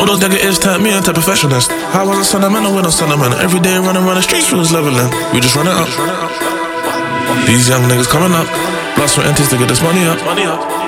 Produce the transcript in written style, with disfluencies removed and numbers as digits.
All those negatives turned me into a perfectionist. I was a sentimental with no sentiment. Every day running around the streets, we was leveling. We just run it up. These young niggas coming up. Blood, sweat, and tears to get this money up.